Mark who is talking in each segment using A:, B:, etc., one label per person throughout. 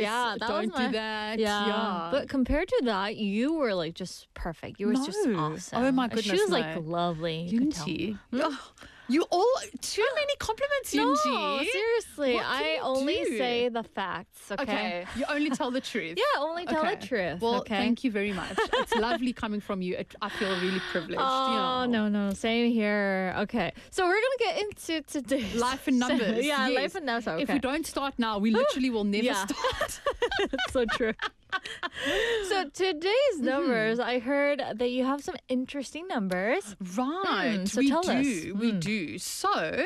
A: yeah, that was
B: don't do that. Yeah.
A: But compared to that, you were like just perfect. You were just
B: No.
A: awesome.
B: Oh my
A: She
B: goodness,
A: was like
B: no.
A: lovely. You could tell.
B: Yunji. Oh, you all too many compliments,
A: No,
B: Yunji.
A: seriously.
B: What can
A: I
B: you
A: only
B: do?
A: say the facts, okay?
B: Okay, you only tell the truth.
A: Yeah, only tell the
B: Okay.
A: truth.
B: Well,
A: okay?
B: thank you very much. It's lovely coming from you. I feel really privileged.
A: Oh,
B: yeah.
A: no, same here. Okay, so we're going to get into today's
B: Life in numbers.
A: yeah,
B: yes.
A: life in numbers. Okay.
B: If we don't start now, we literally will never
A: Yeah.
B: start.
A: so true. So today's numbers, I heard that you have some interesting numbers.
B: Right.
A: so
B: we
A: tell
B: do.
A: us.
B: We do. So,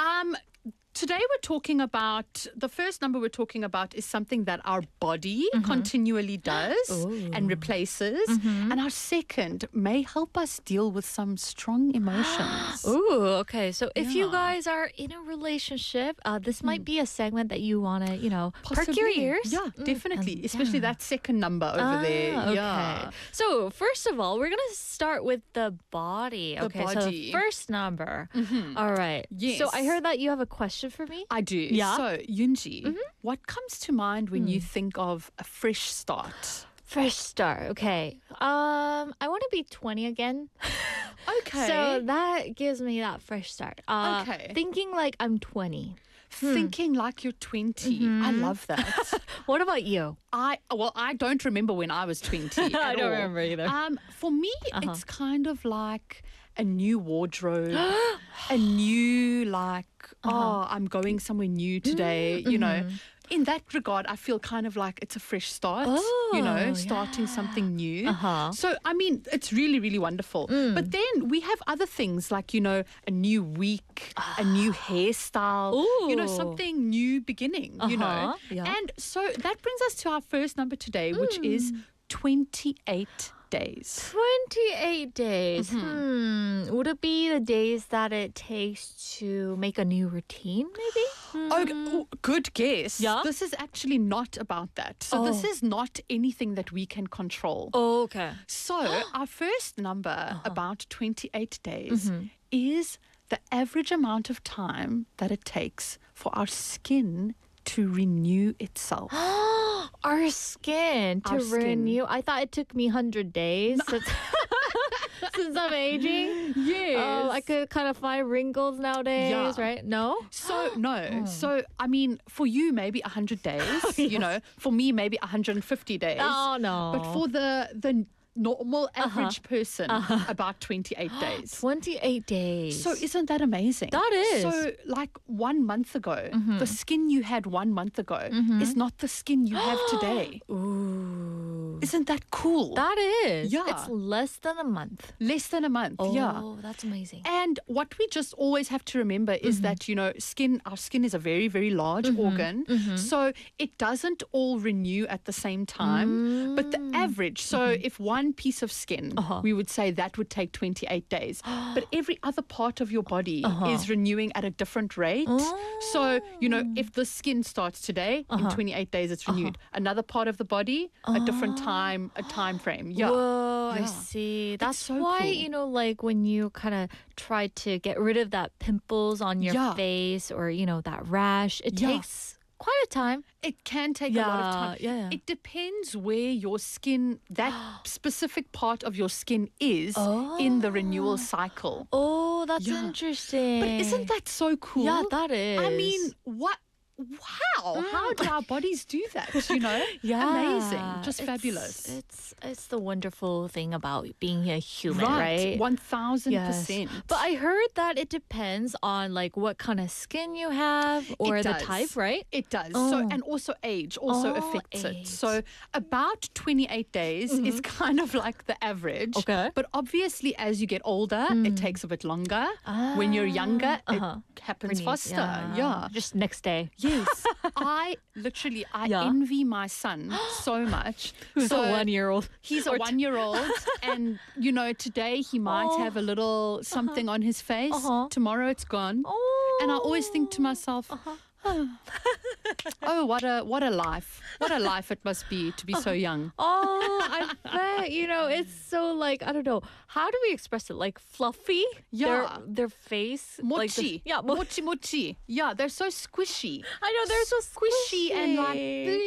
B: today we're talking about the first number we're talking about is something that our body continually does and replaces. And our second may help us deal with some strong emotions.
A: Ooh, okay. So if you
B: Yeah.
A: guys are in a relationship, this might be a segment that you want to, perk your
B: Possibly.
A: ears.
B: Yeah, definitely.
A: and-
B: Especially that second number over there.
A: Okay.
B: Yeah.
A: So first of all, we're gonna start with the body.
B: The
A: Okay. So
B: body.
A: the first number. All right.
B: Yes.
A: So I heard that you have a question for me.
B: I do.
A: Yeah?
B: So, Yunji, what comes to mind when you think of a fresh start?
A: Fresh start. Okay. I want to be 20 again.
B: Okay.
A: So that gives me that fresh start.
B: Okay.
A: Thinking like I'm 20.
B: Thinking like you're 20. I love that.
A: What about you?
B: I don't remember when I was 20.
A: I
B: at
A: don't
B: all.
A: remember either.
B: For me, it's kind of like a new wardrobe, a new I'm going somewhere new today. You know, in that regard, I feel kind of like it's a fresh start.
A: Oh,
B: starting something new.
A: Uh-huh.
B: So I mean, it's really, really wonderful. But then we have other things like a new week, a new hairstyle.
A: Ooh.
B: Something new beginning.
A: Yeah.
B: And so that brings us to our first number today, which is 28 days.
A: 28 days. Would it be the days that it takes to make a new routine, maybe?
B: Oh, good guess.
A: Yeah?
B: This is actually not about that. So this is not anything that we can control.
A: Oh, okay.
B: So our first number about 28 days is the average amount of time that it takes for our skin to renew itself.
A: Our skin to
B: Our skin.
A: renew. I thought it took me 100 days since I'm aging.
B: Yes.
A: Oh, I could kind of find wrinkles nowadays,
B: Yeah.
A: right? No?
B: So, no. So, I mean, for you, maybe 100 days, For me, maybe 150 days.
A: Oh, no.
B: But for the normal average person, about 28 days.
A: 28 days.
B: So isn't that amazing?
A: That is.
B: So like 1 month ago, the skin you had 1 month ago is not the skin you have today.
A: Ooh.
B: Isn't that cool?
A: That is.
B: Yeah.
A: It's less than a month.
B: Less than a month,
A: Oh,
B: yeah.
A: that's amazing.
B: And what we just always have to remember is that, our skin is a very, very large organ. So it doesn't all renew at the same time. But the average, so if one piece of skin, we would say that would take 28 days. But every other part of your body is renewing at a different rate. So, if the skin starts today, in 28 days it's renewed. Another part of the body, a different time, a time frame. Yeah.
A: Whoa, I
B: Yeah.
A: see. That's
B: so
A: why,
B: cool.
A: like when you kind of try to get rid of that pimples on your
B: Yeah.
A: face or, that rash, it
B: Yeah.
A: takes quite a time.
B: It can take a lot of time.
A: Yeah.
B: It depends where your skin, that specific part of your skin is in the renewal cycle.
A: Oh, that's
B: Yeah.
A: interesting.
B: But isn't that so cool?
A: Yeah, that is.
B: I mean, what? Wow. How do our bodies do that?
A: Yeah.
B: Amazing. Just
A: It's-
B: fabulous.
A: It's the wonderful thing about being a human, right?
B: 1000%.
A: But I heard that it depends on like what kind of skin you have or
B: It
A: the
B: does.
A: type, right?
B: It does.
A: Oh.
B: So and also age also affects it. So about 28 days is kind of like the average.
A: Okay.
B: But obviously as you get older, it takes a bit longer. When you're younger, it happens faster. Yeah.
A: Just next day.
B: Yes. I
A: Yeah.
B: envy my son so much.
A: Who's
B: So
A: a 1-year-old?
B: He's a 1-year-old and today he might have a little something on his face. Tomorrow it's gone.
A: Oh.
B: And I always think to myself, oh, what a life. What a life it must be to be so young.
A: Oh, I bet. It's so like, I don't know. How do we express it? Like fluffy?
B: Yeah.
A: Their face. like
B: Mochi.
A: the- yeah.
B: Mochi mochi. Yeah, they're so squishy.
A: I know, they're so
B: Squishy and like